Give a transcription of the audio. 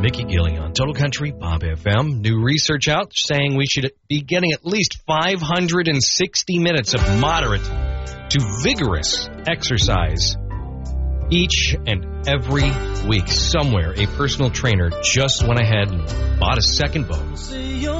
Mickey Gilly on Total Country Bob FM. New research out saying we should be getting at least 560 minutes of moderate to vigorous exercise each and every week. Somewhere, a personal trainer just went ahead and bought a second boat